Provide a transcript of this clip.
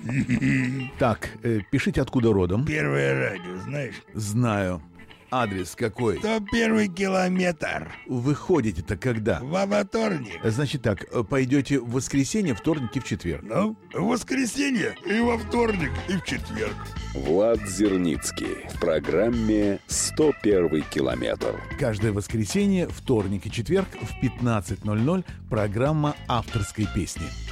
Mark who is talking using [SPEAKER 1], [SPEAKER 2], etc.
[SPEAKER 1] Так, пишите, откуда родом.
[SPEAKER 2] Первое радио, знаешь?
[SPEAKER 1] Знаю. Адрес какой?
[SPEAKER 2] 101 километр.
[SPEAKER 1] Вы ходите-то когда?
[SPEAKER 2] Во вторник.
[SPEAKER 1] Значит так, пойдете в воскресенье, вторник и в четверг.
[SPEAKER 2] Ну, в воскресенье и во вторник, и в четверг.
[SPEAKER 3] Влад Зерницкий в программе «101 километр».
[SPEAKER 1] Каждое воскресенье, вторник и четверг в 15:00 программа авторской песни.